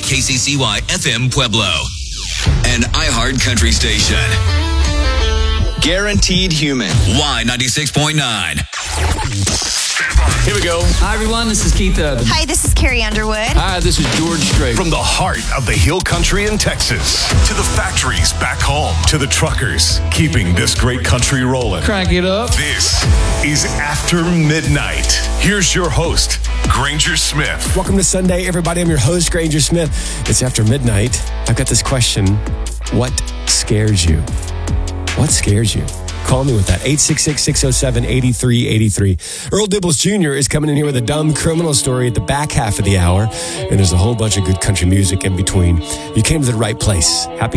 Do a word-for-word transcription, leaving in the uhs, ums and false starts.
K C C Y F M Pueblo. An iHeart Country station. Guaranteed human. Y ninety-six point nine. Here we go. Hi, everyone. This is Keith Urban. Hi, this is Carrie Underwood. Hi, this is George Strait. From the heart of the Hill Country in Texas to the factories back home to the truckers keeping this great country rolling. Crank it up. This is After Midnight. Here's your host, Granger Smith. Welcome to Sunday, everybody. I'm your host, Granger Smith. It's After Midnight. I've got this question. What scares you? What scares you? Call me with that. eight six six, six oh seven, eight three eight three. Earl Dibbles Junior is coming in here with a dumb criminal story at the back half of the hour. And there's a whole bunch of good country music in between. You came to the right place. Happy